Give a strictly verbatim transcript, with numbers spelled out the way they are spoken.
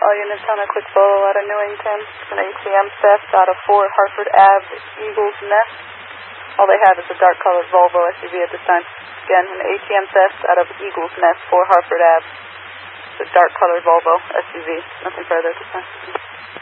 All units on a quick follow out of Newington. It's an A T M theft out of four Hartford Avenue, Eagles Nest. All they have is a dark-colored Volvo S U V at this time. Again, an A T M theft out of Eagles Nest, four Hartford Avenue. It's a dark-colored Volvo S U V. Nothing further at this time.